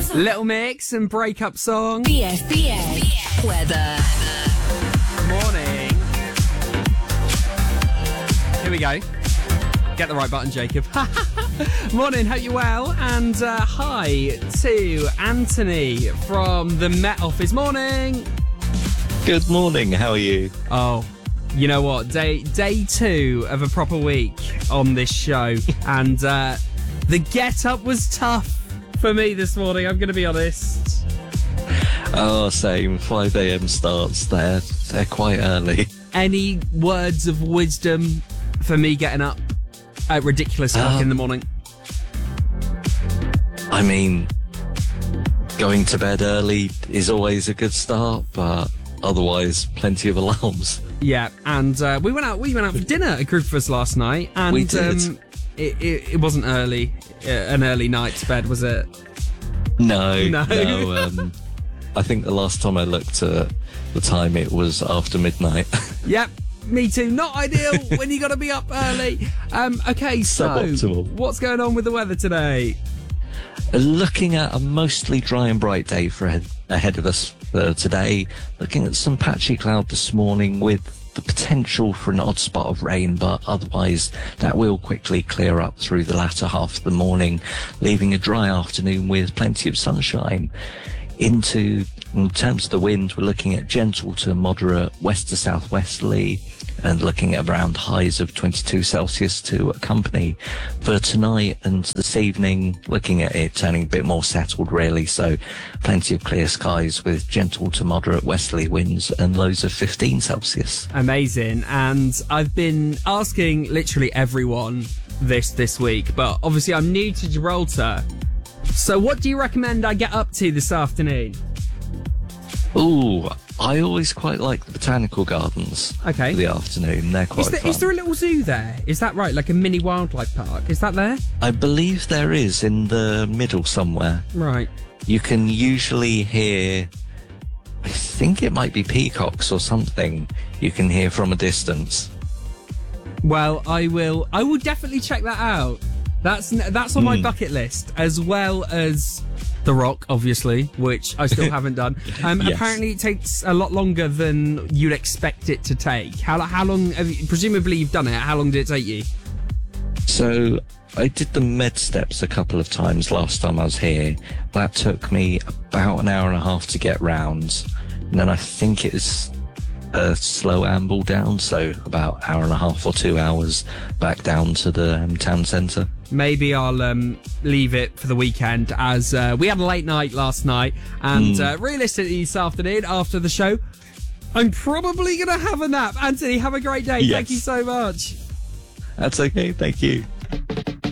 Little Mix and breakup song. BFBS weather. Morning. Here we go. Get the right button, Jacob. Morning, hope you're well. And hi to Anthony from the Met Office. Morning. Good morning, how are you? Oh, you know what? Day 2 of a proper week on this show. And the get-up was tough for me this morning, I'm going to be honest. Oh, same. 5 a.m. starts. They're quite early. Any words of wisdom for me getting up at ridiculous o'clock in the morning? I mean, going to bed early is always a good start, but otherwise, plenty of alarms. Yeah, and we went out for dinner, a group of us last night, and We did. It wasn't early, an early night to bed, was it? No. I think the last time I looked at the time, it was after midnight. Yep, me too. Not ideal when you got to be up early. Okay, so Suboptimal. what's going on with the weather today? Looking at a mostly dry and bright day ahead of us today. Looking at some patchy cloud this morning with the potential for an odd spot of rain, but otherwise that will quickly clear up through the latter half of the morning, leaving a dry afternoon with plenty of sunshine. In terms of the wind, we're looking at gentle to moderate west to southwesterly and looking at around highs of 22 Celsius to accompany. For tonight and this evening, looking at it turning a bit more settled really, so plenty of clear skies with gentle to moderate westerly winds and lows of 15 Celsius. Amazing. And I've been asking literally everyone this week, but obviously I'm new to Gibraltar. So what do you recommend I get up to this afternoon? Ooh, I always quite like the botanical gardens. Okay. For the afternoon, they're quite fun. Is there a little zoo there? Is that right? Like a mini wildlife park? Is that there? I believe there is in the middle somewhere. Right. You can usually hear, I think it might be peacocks or something, you can hear from a distance. Well, I will definitely check that out. That's on my bucket list, as well as The Rock, obviously, which I still haven't done. Yes. Apparently, it takes a lot longer than you'd expect it to take. How long? Presumably, you've done it. How long did it take you? So I did the med steps a couple of times last time I was here. That took me about an hour and a half to get round. And then I think it's a slow amble down, so about an hour and a half or 2 hours back down to the town centre. Maybe I'll leave it for the weekend, as we had a late night last night, and realistically this afternoon after the show, I'm probably going to have a nap. Anthony, have a great day. Yes. Thank you so much. That's okay, thank you.